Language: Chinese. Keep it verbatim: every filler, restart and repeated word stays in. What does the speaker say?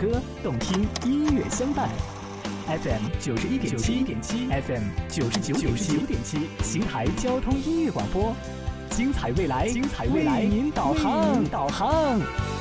歌，动听音乐相伴。F M 九十一点七，F M 九十九点七，邢台交通音乐广播，精彩未来，精彩未来，为您导航，导航。